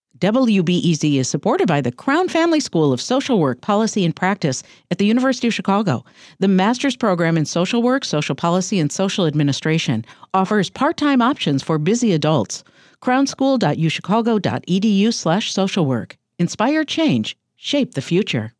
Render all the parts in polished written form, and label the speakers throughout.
Speaker 1: WBEZ is supported by the Crown Family School of Social Work, Policy, and Practice at the University of Chicago. The master's program in social work, social policy, and social administration offers part-time options for busy adults. crownschool.uchicago.edu/socialwork. Inspire change. Shape the future.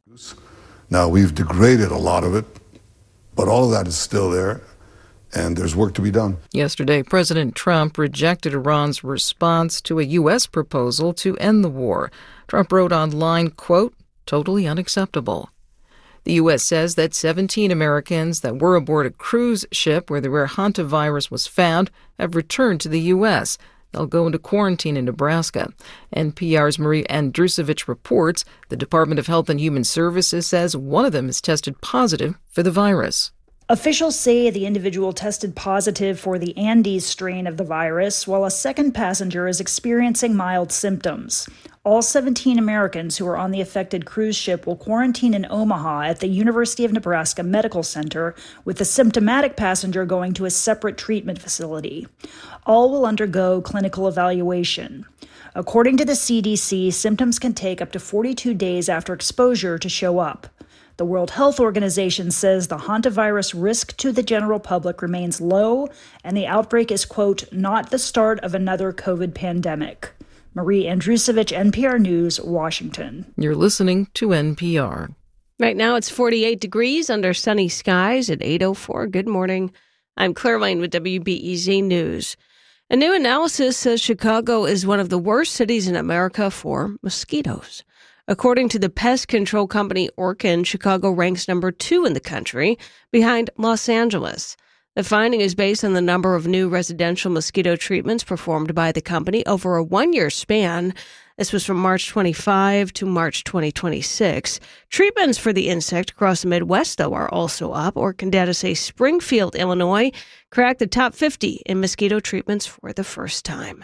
Speaker 2: Now, we've degraded a lot of it, but all of that is still there. And there's work to be done.
Speaker 3: Yesterday, President Trump rejected Iran's response to a U.S. proposal to end the war. Trump wrote online, quote, "totally unacceptable." The U.S. says that 17 Americans that were aboard a cruise ship where the rare hantavirus was found have returned to the U.S. They'll go into quarantine in Nebraska. NPR's Marie Andrusevich reports the Department of Health and Human Services says one of them has tested positive for the virus.
Speaker 4: Officials say the individual tested positive for the Andes strain of the virus, while a second passenger is experiencing mild symptoms. All 17 Americans who are on the affected cruise ship will quarantine in Omaha at the University of Nebraska Medical Center, with the symptomatic passenger going to a separate treatment facility. All will undergo clinical evaluation. According to the CDC, symptoms can take up to 42 days after exposure to show up. The World Health Organization says the hantavirus risk to the general public remains low, and the outbreak is, quote, not the start of another COVID pandemic. Marie Andrusevich, NPR News, Washington.
Speaker 3: You're listening to NPR.
Speaker 5: Right now it's 48 degrees under sunny skies at 8:04. Good morning. I'm Claire Lane with WBEZ News. A new analysis says Chicago is one of the worst cities in America for mosquitoes. According to the pest control company Orkin, Chicago ranks number 2 in the country, behind Los Angeles. The finding is based on the number of new residential mosquito treatments performed by the company over a 1-year span. This was from March 25 to March 2026. Treatments for the insect across the Midwest, though, are also up. Orkin data say Springfield, Illinois, cracked the top 50 in mosquito treatments for the first time.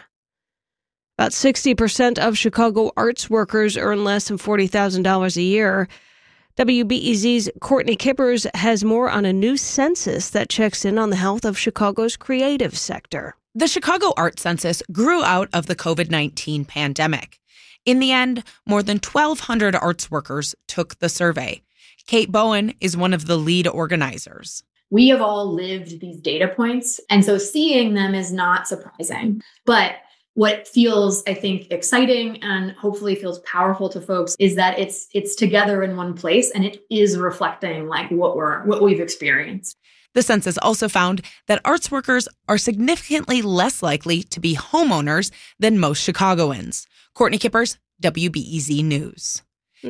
Speaker 5: About 60% of Chicago arts workers earn less than $40,000 a year. WBEZ's Courtney Kippers has more on a new census that checks in on the health of Chicago's creative sector.
Speaker 6: The Chicago Art Census grew out of the COVID-19 pandemic. In the end, more than 1,200 arts workers took the survey. Kate Bowen is one of the lead organizers.
Speaker 7: We have all lived these data points, and so seeing them is not surprising. But what feels, I think, exciting and hopefully feels powerful to folks is that it's together in one place, and it is reflecting like what we've experienced.
Speaker 6: The census also found that arts workers are significantly less likely to be homeowners than most Chicagoans. Courtney Kippers, WBEZ News.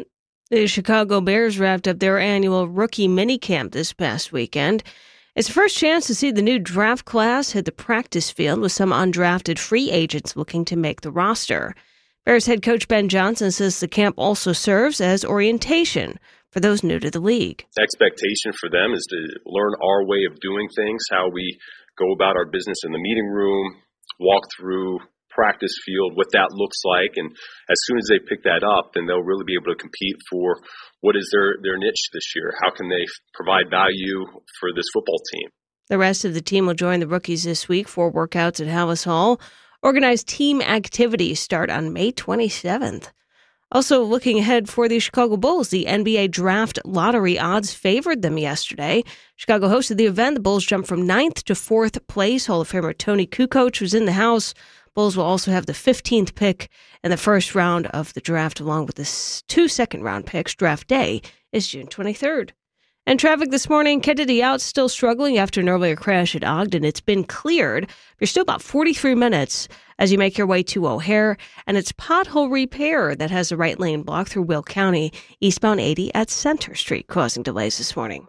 Speaker 5: The Chicago Bears wrapped up their annual rookie minicamp this past weekend. It's the first chance to see the new draft class hit the practice field, with some undrafted free agents looking to make the roster. Bears head coach Ben Johnson says the camp also serves as orientation for those new to the league.
Speaker 8: The expectation for them is to learn our way of doing things, how we go about our business in the meeting room, walk through practice field, what that looks like. And as soon as they pick that up, then they'll really be able to compete for what is their niche this year. How can they provide value for this football team?
Speaker 5: The rest of the team will join the rookies this week for workouts at Hallis Hall. Organized team activities start on May 27th. Also looking ahead for the Chicago Bulls, the NBA draft lottery odds favored them yesterday. Chicago hosted the event. The Bulls jumped from 9th to 4th place. Hall of Famer Tony Kukoc was in the house. Bulls will also have the 15th pick in the first round of the draft, along with the 2 second-round picks. Draft day is June 23rd. And traffic this morning, Kennedy out, still struggling after an earlier crash at Ogden. It's been cleared. You're still about 43 minutes as you make your way to O'Hare, and it's pothole repair that has the right lane blocked through Will County, eastbound 80 at Center Street, causing delays this morning.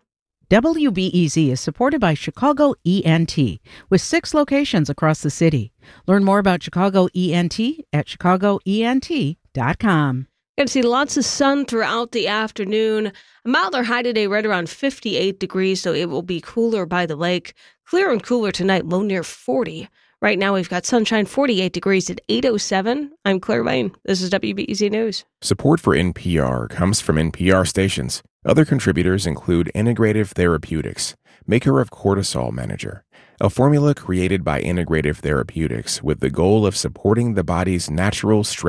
Speaker 1: WBEZ is supported by Chicago ENT, with 6 locations across the city. Learn more about Chicago ENT at chicagoent.com.
Speaker 5: Going to see lots of sun throughout the afternoon. A milder high today, right around 58 degrees, so it will be cooler by the lake. Clear and cooler tonight, low near 40. Right now, we've got sunshine, 48 degrees at 8:07. I'm Claire Lane. This is WBEZ News.
Speaker 9: Support for NPR comes from NPR stations. Other contributors include Integrative Therapeutics, maker of Cortisol Manager, a formula created by Integrative Therapeutics with the goal of supporting the body's natural stress